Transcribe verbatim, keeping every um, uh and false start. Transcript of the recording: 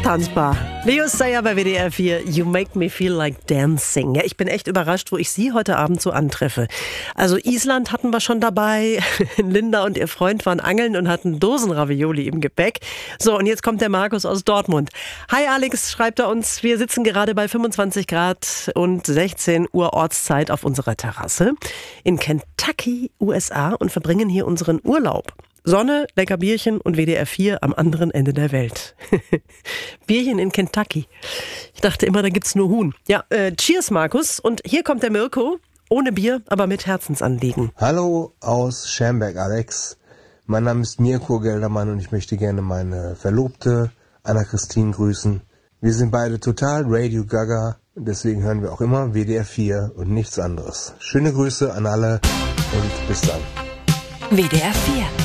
tanzbar. Leo Sayer bei W D R vier, You Make Me Feel Like Dancing. Ja, ich bin echt überrascht, wo ich Sie heute Abend so antreffe. Also Island hatten wir schon dabei. Linda und ihr Freund waren angeln und hatten Dosenravioli im Gepäck. So, und jetzt kommt der Markus aus Dortmund. Hi Alex, schreibt er uns, wir sitzen gerade bei fünfundzwanzig Grad und sechzehn Uhr Ortszeit auf unserer Terrasse in Kentucky, U S A und verbringen hier unseren Urlaub. Sonne, lecker Bierchen und W D R vier am anderen Ende der Welt. Bierchen in Kentucky. Ich dachte immer, da gibt's nur Huhn. Ja, äh, cheers Markus. Und hier kommt der Mirko. Ohne Bier, aber mit Herzensanliegen. Hallo aus Schermberg, Alex. Mein Name ist Mirko Geldermann und ich möchte gerne meine Verlobte Anna-Christine grüßen. Wir sind beide total Radio Gaga und deswegen hören wir auch immer W D R vier und nichts anderes. Schöne Grüße an alle und bis dann. W D R vier